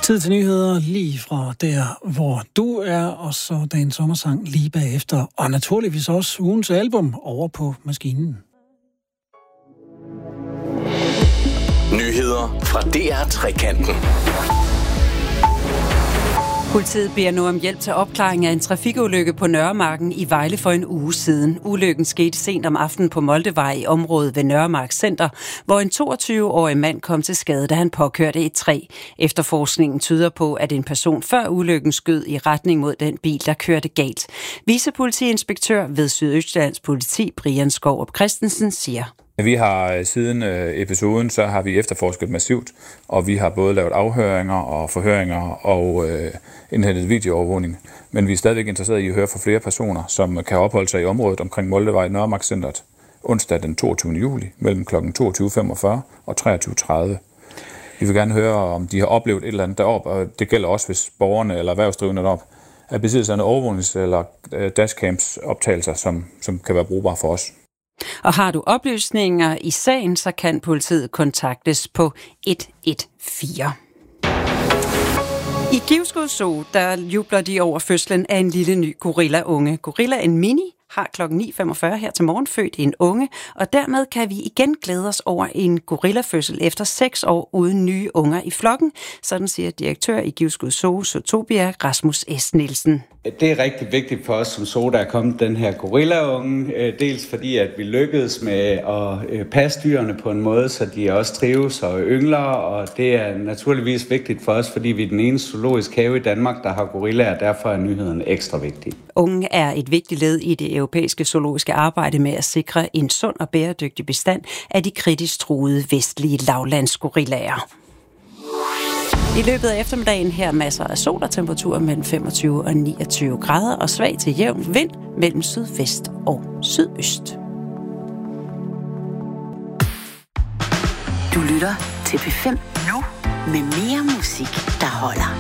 Tid til nyheder lige fra der, hvor du er, og så dagens sommersang lige bagefter, og naturligvis også ugens album over på maskinen. Nyheder fra DR Trekanten. Politiet beder nu om hjælp til opklaring af en trafikulykke på Nørremarken i Vejle for en uge siden. Ulykken skete sent om aftenen på Moldevej i området ved Nørremark Center, hvor en 22-årig mand kom til skade, da han påkørte et træ. Efterforskningen tyder på, at en person før ulykken skød i retning mod den bil, der kørte galt. Vicepolitiinspektør ved Sydøstjyllands Politi, Brian Skov Christensen, siger: Vi har siden episoden, så har vi efterforsket massivt, og vi har både lavet afhøringer og forhøringer og indhentet videoovervågning. Men vi er stadigvæk interesseret i at høre fra flere personer, som kan opholde sig i området omkring Moldevej i Nørremark Centeret onsdag den 22. juli mellem kl. 22.45 og 23.30. Vi vil gerne høre, om de har oplevet et eller andet deroppe, og det gælder også, hvis borgerne eller erhvervsdrivende deroppe er besiddet af overvågnings- eller dashcams optagelser, som kan være brugbare for os. Og har du oplysninger i sagen, så kan politiet kontaktes på 114. I Givskud Zoo, der jubler de over fødslen af en lille ny gorilla-unge. Gorillaen Mini har kl. 9.45 her til morgen født en unge, og dermed kan vi igen glæde os over en gorillafødsel efter 6 år uden nye unger i flokken, sådan siger direktør i Givskud Zoo, Zootopia, Rasmus S. Nielsen. Det er rigtig vigtigt for os som zoo, der er kommet den her gorillaunge, dels fordi, at vi lykkedes med at passe dyrene på en måde, så de også trives og yngler, og det er naturligvis vigtigt for os, fordi vi er den eneste zoologiske have i Danmark, der har gorillaer, og derfor er nyheden ekstra vigtig. Ungen er et vigtigt led i det europæiske zoologiske arbejde med at sikre en sund og bæredygtig bestand af de kritisk truede vestlige lavlandsgorillaer. I løbet af eftermiddagen her masser af sol og temperaturer mellem 25 og 29 grader og svag til jævn vind mellem sydvest og sydøst. Du lytter til P5 nu med mere musik, der holder.